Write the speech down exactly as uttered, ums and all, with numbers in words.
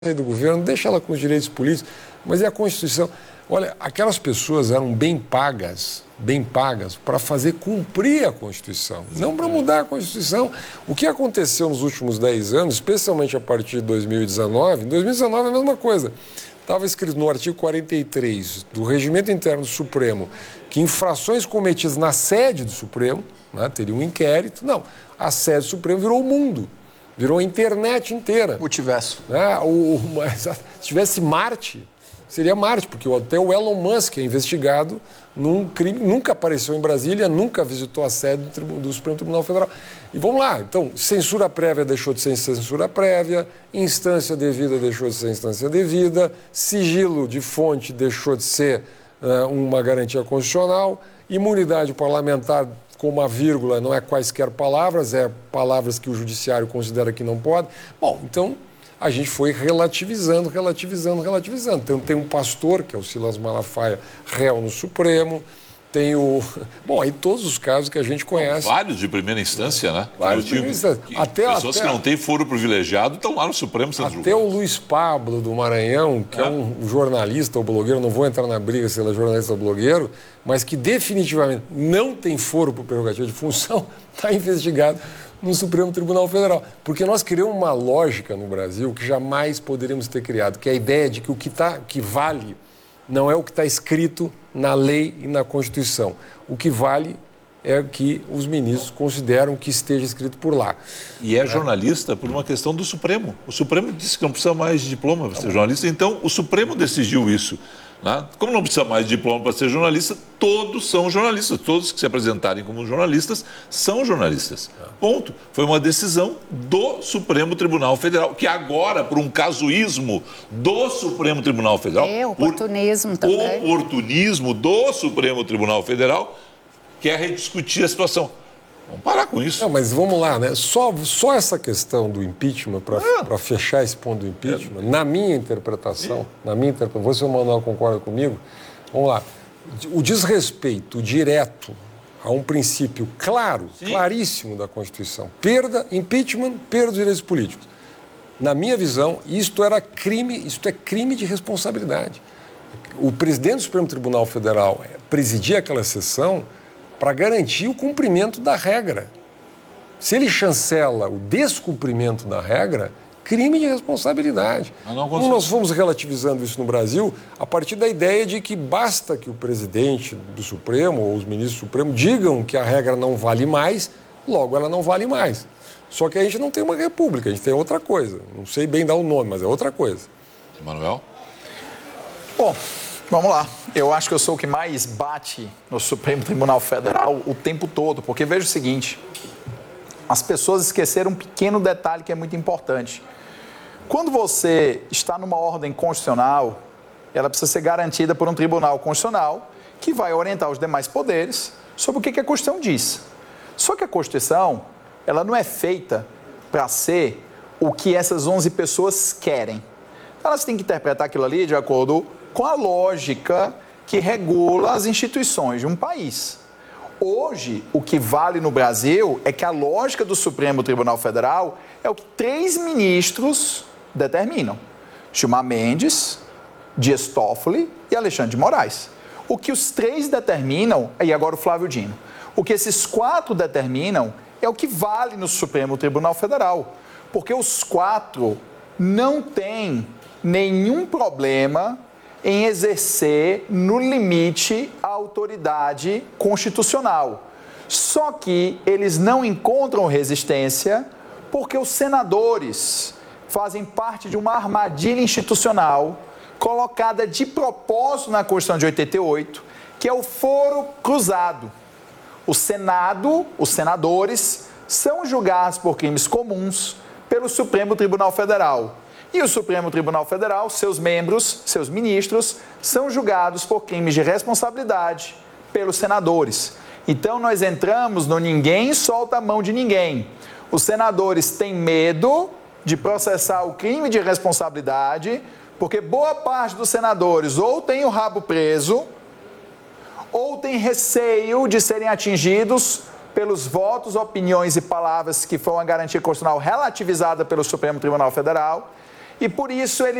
do governo, deixa ela com os direitos políticos, mas é a Constituição. Olha, aquelas pessoas eram bem pagas, bem pagas para fazer cumprir a Constituição, não para mudar a Constituição. O que aconteceu nos últimos dez anos, especialmente a partir de dois mil e dezenove, em dois mil e dezenove é a mesma coisa. Estava escrito no artigo quarenta e três do Regimento Interno do Supremo que infrações cometidas na sede do Supremo, né, teria um inquérito. Não, a sede do Supremo virou o mundo. Virou a internet inteira. Multiverso. É, o, o, se tivesse Marte, seria Marte, porque até o Elon Musk é investigado num crime, nunca apareceu em Brasília, nunca visitou a sede do, do Supremo Tribunal Federal. E vamos lá, então, censura prévia deixou de ser censura prévia, instância devida deixou de ser instância devida, sigilo de fonte deixou de ser uh, uma garantia constitucional, imunidade parlamentar com uma vírgula, não é quaisquer palavras, é palavras que o judiciário considera que não pode. Bom, então a gente foi relativizando, relativizando, relativizando. Então tem um pastor, que é o Silas Malafaia, réu no Supremo, tem o... Bom, aí todos os casos que a gente conhece. Vários de primeira instância, né? Vários de primeira instância. Que até, pessoas até, que não têm foro privilegiado estão lá no Supremo sendo julgados. Até o Luiz Pablo do Maranhão, que é, é um jornalista ou blogueiro, não vou entrar na briga se ele é jornalista ou blogueiro, mas que definitivamente não tem foro por prerrogativa de função, está investigado no Supremo Tribunal Federal. Porque nós criamos uma lógica no Brasil que jamais poderíamos ter criado, que é a ideia de que o que, tá, que vale não é o que está escrito na lei e na Constituição. O que vale é o que os ministros consideram que esteja escrito por lá. E é jornalista por uma questão do Supremo. O Supremo disse que não precisa mais de diploma para ser jornalista, então o Supremo decidiu isso. Né? Como não precisa mais de diploma para ser jornalista, todos são jornalistas. Todos que se apresentarem como jornalistas são jornalistas. Ponto. Foi uma decisão do Supremo Tribunal Federal, que agora, por um casuísmo do Supremo Tribunal Federal... É, oportunismo também. Oportunismo do Supremo Tribunal Federal, quer rediscutir a situação. Vamos parar com isso. Não, mas vamos lá, né? Só, só essa questão do impeachment, para ah. fechar esse ponto do impeachment, é. na minha interpretação, Sim. na minha interpretação, você, Manuel, concorda comigo? Vamos lá. O desrespeito direto a um princípio claro, Sim. claríssimo da Constituição. Perda, impeachment, perda dos direitos políticos. Na minha visão, isto era crime, isto é crime de responsabilidade. O presidente do Supremo Tribunal Federal presidia aquela sessão para garantir o cumprimento da regra. Se ele chancela o descumprimento da regra, crime de responsabilidade. Como nós fomos relativizando isso no Brasil, a partir da ideia de que basta que o presidente do Supremo ou os ministros do Supremo digam que a regra não vale mais, logo ela não vale mais. Só que a gente não tem uma república, a gente tem outra coisa. Não sei bem dar o nome, mas é outra coisa. Manuel? Bom, vamos lá. Eu acho que eu sou o que mais bate no Supremo Tribunal Federal o tempo todo, porque veja o seguinte, as pessoas esqueceram um pequeno detalhe que é muito importante. Quando você está numa ordem constitucional, ela precisa ser garantida por um tribunal constitucional que vai orientar os demais poderes sobre o que a Constituição diz. Só que a Constituição, ela não é feita para ser o que essas onze pessoas querem. Elas têm que interpretar aquilo ali de acordo com a lógica que regula as instituições de um país. Hoje, o que vale no Brasil é que a lógica do Supremo Tribunal Federal é o que três ministros determinam. Gilmar Mendes, Dias Toffoli e Alexandre de Moraes. O que os três determinam, e agora o Flávio Dino, o que esses quatro determinam é o que vale no Supremo Tribunal Federal. Porque os quatro não têm nenhum problema em exercer, no limite, a autoridade constitucional. Só que eles não encontram resistência porque os senadores fazem parte de uma armadilha institucional colocada de propósito na Constituição de oitenta e oito, que é o foro cruzado. O Senado, os senadores, são julgados por crimes comuns pelo Supremo Tribunal Federal. E o Supremo Tribunal Federal, seus membros, seus ministros, são julgados por crimes de responsabilidade pelos senadores. Então, nós entramos no ninguém solta a mão de ninguém. Os senadores têm medo de processar o crime de responsabilidade, porque boa parte dos senadores ou tem o rabo preso, ou tem receio de serem atingidos pelos votos, opiniões e palavras que foi uma garantia constitucional relativizada pelo Supremo Tribunal Federal. e por isso ele